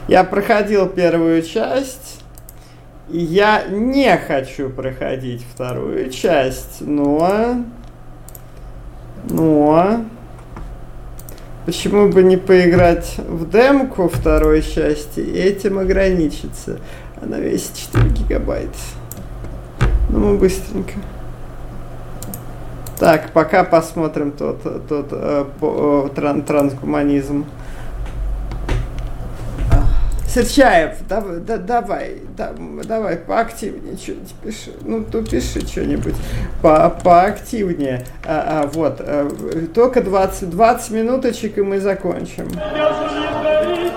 Я проходил первую часть, и я не хочу проходить вторую часть, но почему бы не поиграть в демку второй части и этим ограничиться? Она весит 4 гигабайта. Ну, мы быстренько. Так, пока посмотрим трансгуманизм. Серчаев, давай, поактивнее что-нибудь пиши. Ну, то пиши что-нибудь поактивнее. Вот, только 20 минуточек, и мы закончим.